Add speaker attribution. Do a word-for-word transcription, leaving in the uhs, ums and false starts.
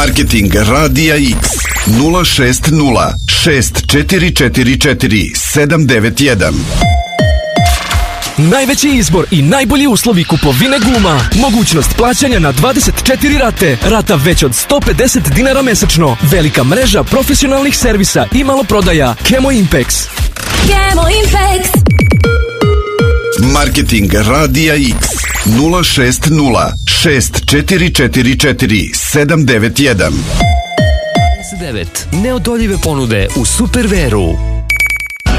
Speaker 1: Marketing Radija X nula šest nula šest četiri četiri četiri sedam devet jedan.
Speaker 2: Najveći izbor i najbolji uslovi kupovine guma. Mogućnost plaćanja na dvadeset četiri rate. Rata već od sto pedeset dinara mesečno. Velika mreža profesionalnih servisa i maloprodaja. Kemo Impex.
Speaker 3: Kemo Impex.
Speaker 1: Marketing Radija X nula šest nula šest četiri četiri četiri sedam devet jedan.
Speaker 4: devet. Neodoljive ponude u Superveru.